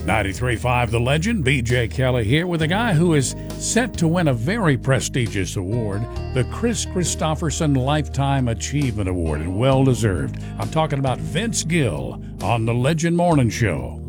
93.5 The Legend, B.J. Kelly here with a guy who is set to win a very prestigious award, the Kris Kristofferson Lifetime Achievement Award, and well-deserved. I'm talking about Vince Gill on The Legend Morning Show.